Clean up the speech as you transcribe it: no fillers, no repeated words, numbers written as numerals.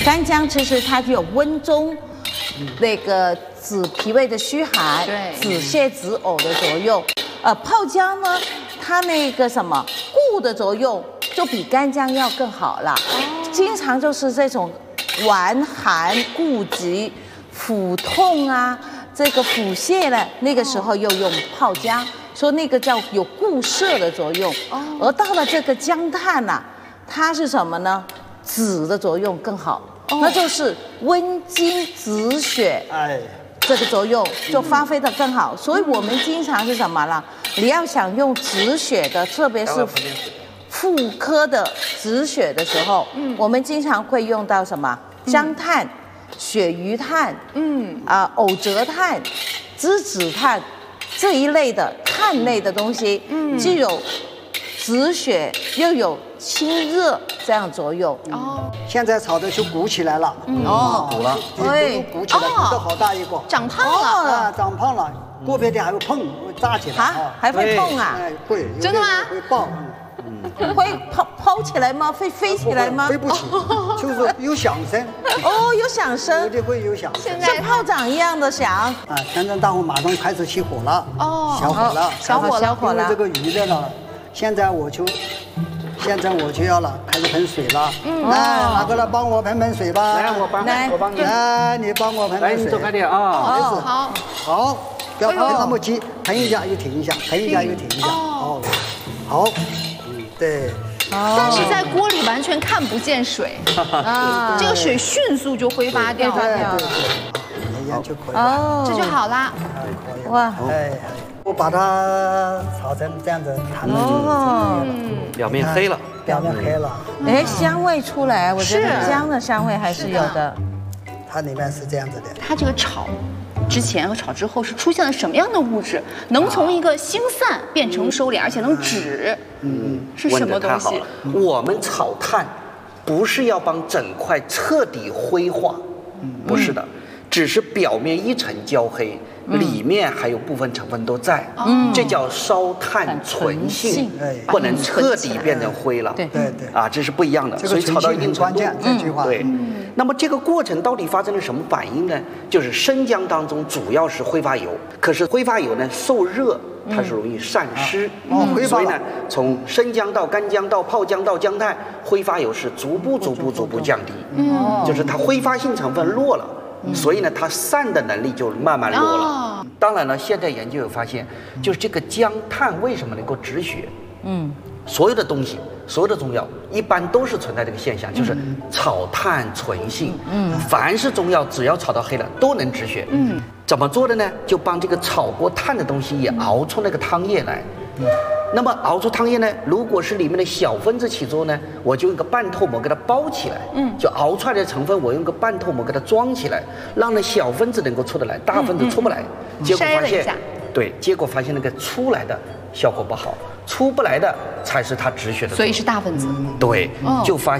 干姜其实它具有温中那个止脾胃的虚寒、止泻止呕的作用。泡姜呢，它那个什么固的作用就比干姜要更好了。经常就是这种顽寒固疾、腹痛啊，这个腹泻呢，那个时候又用泡姜，说那个叫有固摄的作用。而到了这个姜炭呐，它是什么呢？止的作用更好，那就是温经止血。这个作用就发挥得更好，所以我们经常是什么了？你要想用止血的，特别是妇科的止血的时候，我们经常会用到什么？姜炭、鳕鱼炭、藕泽炭、栀子炭这一类的炭类的东西，既有止血又有清热这样作用。 现在炒的就鼓起来了， 鼓了， 对，鼓起来，鼓得好大一个， 长胖了， 长胖了，个别的还会碰，会炸起来啊，还会碰啊？ 会， 真的吗？ 会爆， 会抛起来吗？会飞起来吗？ 飞不起，就是有响声。 有响声， 有的会有响声， 像炮仗一样的响。 现在大火马上开始起火了，小火了， 小火了。 这个鱼的了，现在我就要了，开始喷水了。来，哪个来帮我喷喷水吧？ 来，我帮你。 来，你帮我喷喷水。 来，你走开点啊。 好，不要喷那么急，喷一下又停一下，喷一下又停一下。好，对。 但是在锅里完全看不见水，这个水迅速就挥发掉了， 就可以了。 这就好啦。 哇， 我把它炒成这样子， 表面黑了， 香味出来，我觉得姜的香味还是有的。 它里面是这样子的。 它这个炒之前和炒之后是出现了什么样的物质，能从一个星散变成收敛，而且能止？是什么东西？ 我们炒炭不是要帮整块彻底灰化，不是的，只是表面一层焦黑，里面还有部分成分都在，这叫烧炭存性，不能彻底变成灰了。 对， 这是不一样的。所以炒到一定程度， 这句话对。那么这个过程到底发生了什么反应呢？就是生姜当中主要是挥发油，可是挥发油呢受热它是容易散失，所以呢从生姜到干姜到泡姜到姜炭，挥发油是逐步降低，就是它挥发性成分弱了，所以呢它散的能力就慢慢弱了。当然了，现在研究有发现，就是这个姜炭为什么能够止血？所有的东西，所有的中药一般都是存在这个现象，就是炒炭存性。凡是中药只要炒到黑了都能止血。怎么做的呢？就帮这个炒过炭的东西也熬出那个汤液来。那么熬出汤液呢，如果是里面的小分子起作呢，我就用个半透膜给它包起来。就熬出来的成分，我用个半透膜给它装起来，让那小分子能够出得来，大分子出不来。结果发现，结果发现那个出来的效果不好，出不来的才是它止血的。 所以是大分子。 对，就发现。